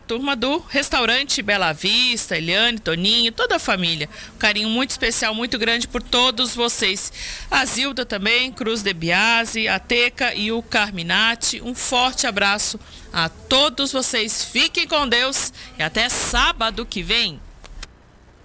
turma do restaurante Bela Vista, Eliane, Toninho, toda a família. Um carinho muito especial, muito grande por todos vocês. A Zilda também, Cruz de Biasi, a Teca e o Carminati. Um forte abraço a todos vocês. Fiquem com Deus e até sábado que vem.